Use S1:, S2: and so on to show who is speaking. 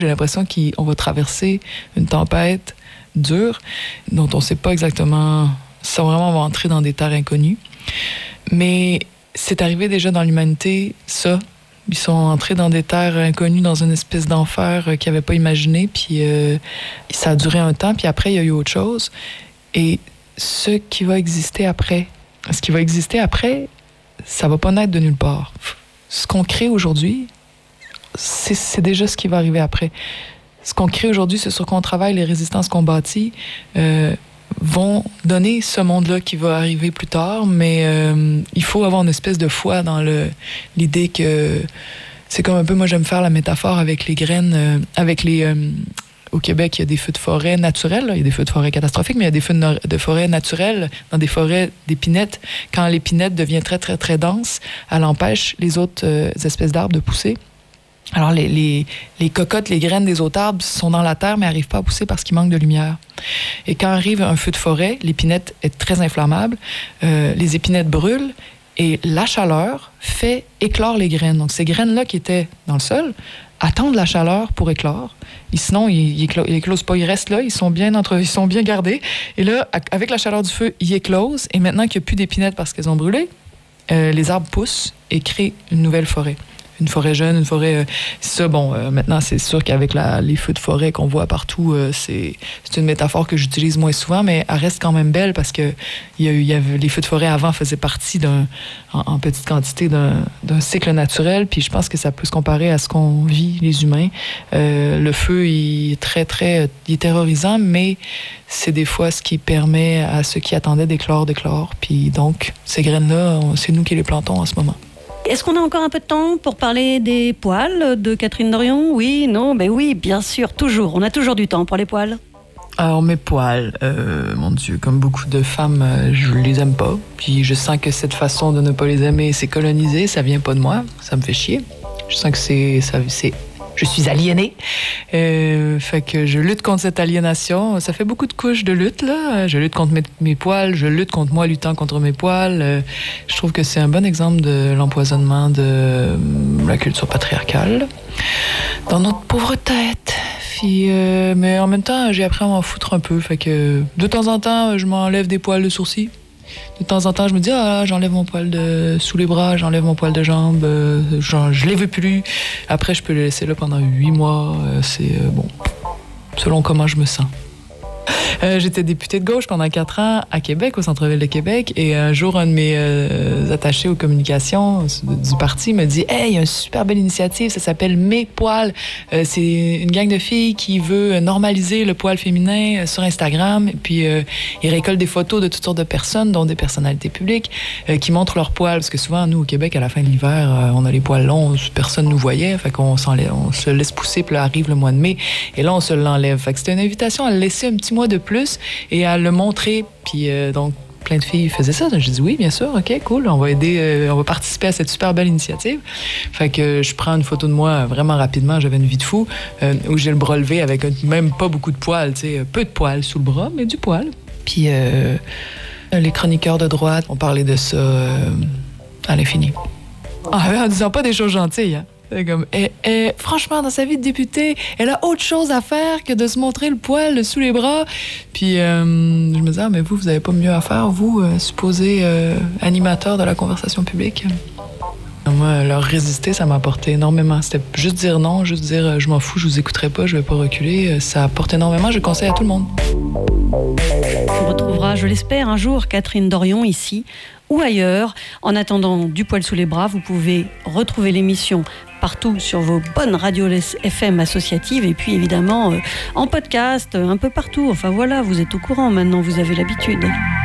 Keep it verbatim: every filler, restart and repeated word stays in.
S1: J'ai l'impression qu'on va traverser une tempête dure dont on ne sait pas exactement si vraiment on va entrer dans des terres inconnues. Mais c'est arrivé déjà dans l'humanité, ça. Ils sont entrés dans des terres inconnues, dans une espèce d'enfer euh, qu'ils n'avaient pas imaginé. Puis euh, ça a duré un temps, puis après, il y a eu autre chose. Et ce qui va exister après, ce qui va exister après, ça ne va pas naître de nulle part. Ce qu'on crée aujourd'hui, c'est, c'est déjà ce qui va arriver après. Ce qu'on crée aujourd'hui, c'est sur quoi on travaille, les résistances qu'on bâtit, euh, vont donner ce monde-là qui va arriver plus tard, mais euh, il faut avoir une espèce de foi dans le, l'idée que c'est comme un peu, moi j'aime faire la métaphore avec les graines, euh, avec les... Euh, au Québec, il y a des feux de forêt naturels, là. Il y a des feux de forêt catastrophiques, mais il y a des feux de, de forêt naturels dans des forêts d'épinettes. Quand l'épinette devient très, très, très dense, elle empêche les autres euh, espèces d'arbres de pousser. Alors, les, les, les cocottes, les graines des autres arbres sont dans la terre, mais n'arrivent pas à pousser parce qu'il manque de lumière. Et quand arrive un feu de forêt, l'épinette est très inflammable, euh, les épinettes brûlent, et la chaleur fait éclore les graines. Donc, ces graines-là qui étaient dans le sol attendent la chaleur pour éclore. Et sinon, ils n'éclosent pas, ils restent là, ils sont bien entre, ils sont bien gardés. Et là, avec la chaleur du feu, ils éclosent. Et maintenant qu'il n'y a plus d'épinettes parce qu'elles ont brûlé, euh, les arbres poussent et créent une nouvelle forêt. Une forêt jeune, une forêt... Euh, ça, bon, euh, maintenant, c'est sûr qu'avec la, les feux de forêt qu'on voit partout, euh, c'est, c'est une métaphore que j'utilise moins souvent, mais elle reste quand même belle parce que il y a eu, il y avait, les feux de forêt avant faisaient partie d'un, en, en petite quantité d'un, d'un cycle naturel, puis je pense que ça peut se comparer à ce qu'on vit, les humains. Euh, le feu, il est très, très... Il est terrorisant, mais c'est des fois ce qui permet à ceux qui attendaient d'éclore, d'éclore. Puis donc, ces graines-là, on, c'est nous qui les plantons en ce moment.
S2: Est-ce qu'on a encore un peu de temps pour parler des poils de Catherine Dorion? Oui, non, ben oui, bien sûr, toujours. On a toujours du temps pour les poils.
S1: Alors, mes poils, euh, mon Dieu, comme beaucoup de femmes, euh, je les aime pas. Puis je sens que cette façon de ne pas les aimer, c'est colonisé, ça vient pas de moi, ça me fait chier. Je sens que c'est... Ça, c'est je suis aliénée. Euh, fait que je lutte contre cette aliénation. Ça fait beaucoup de couches de lutte, là. Je lutte contre mes, mes poils, je lutte contre moi luttant contre mes poils. Euh, je trouve que c'est un bon exemple de l'empoisonnement de euh, la culture patriarcale dans notre pauvre tête. Puis, euh, mais en même temps, j'ai appris à m'en foutre un peu. Fait que de temps en temps, je m'enlève des poils de sourcils. De temps en temps, je me dis, ah, j'enlève mon poil de sous les bras, j'enlève mon poil de jambe, euh, genre, je les veux plus. Après, je peux le laisser là pendant huit mois. Euh, c'est euh, bon, selon comment je me sens. Euh, j'étais députée de gauche pendant quatre ans à Québec, au centre-ville de Québec, et un jour, un de mes euh, attachés aux communications du parti me dit « Hey, il y a une super belle initiative, ça s'appelle Mes poils. Euh, c'est une gang de filles qui veut normaliser le poil féminin euh, sur Instagram, et puis euh, ils récoltent des photos de toutes sortes de personnes, dont des personnalités publiques, euh, qui montrent leurs poils, parce que souvent, nous, au Québec, à la fin de l'hiver, euh, on a les poils longs, personne nous voyait, fait qu'on s'en, on se laisse pousser, puis là arrive le mois de mai, et là, on se l'enlève. Fait que c'était une invitation à le laisser un petit mois de plus et à le montrer. Puis euh, donc, plein de filles faisaient ça. J'ai dit oui, bien sûr, OK, cool, on va aider, euh, on va participer à cette super belle initiative. Fait que je prends une photo de moi vraiment rapidement, j'avais une vie de fou, euh, où j'ai le bras levé avec un, même pas beaucoup de poils, tu sais, peu de poils sous le bras, mais du poil. Puis euh, les chroniqueurs de droite ont parlé de ça euh, à l'infini. Ah, en disant pas des choses gentilles, hein. Comme, et, et, franchement, dans sa vie de députée, elle a autre chose à faire que de se montrer le poil sous les bras. Puis euh, je me disais, ah, mais vous, vous n'avez pas mieux à faire, vous, euh, supposé euh, animateur de la conversation publique. Moi, leur résister, ça m'a apporté énormément. C'était juste dire non, juste dire euh, je m'en fous, je vous écouterai pas, je vais pas reculer. Ça apporte énormément, je conseille à tout le monde.
S2: On retrouvera, je l'espère, un jour Catherine Dorion ici ou ailleurs. En attendant du poil sous les bras, vous pouvez retrouver l'émission partout sur vos bonnes radios F M associatives et puis évidemment euh, en podcast, un peu partout. Enfin voilà, vous êtes au courant maintenant, vous avez l'habitude.